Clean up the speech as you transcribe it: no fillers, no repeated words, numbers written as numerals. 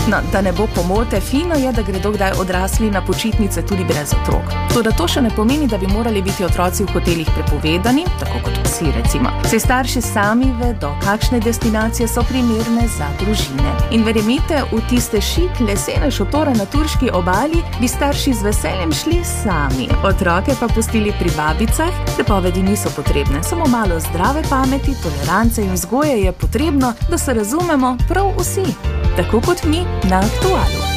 No, da ne bo pomote, fino je, da gredo kdaj odrasli na počitnice tudi brez otrok. Toda to še ne pomeni, da bi morali biti otroci v hotelih prepovedani, tako kot psi recimo. Saj starši sami vedo, kakšne destinacije so primerne za družine. In verjemite, v tiste šik lesene šotore na turški obali bi starši z veseljem šli sami. Otroke pa pustili pri babicah, prepovedi niso potrebne, samo malo zdrave pameti, tolerance in vzgoje je potrebno, da se razumemo prav vsi. Tako kot mi na Aktualu.